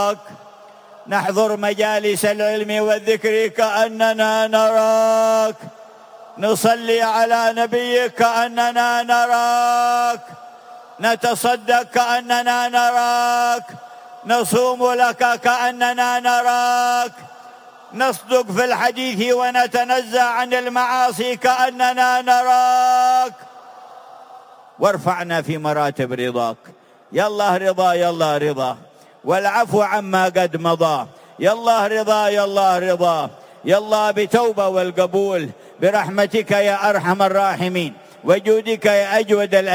نحضر مجالس العلم والذكر كأننا نراك، نصلي على نبيك كأننا نراك، نتصدق كأننا نراك، نصوم لك كأننا نراك، نصدق في الحديث ونتنزه عن المعاصي كأننا نراك، وارفعنا في مراتب رضاك. يا الله رضا، يا الله رضا، والعفو عما قد مضى. يا الله رضا، يا الله رضا، يا الله بتوبة والقبول برحمتك يا أرحم الراحمين، وجودك يا أجود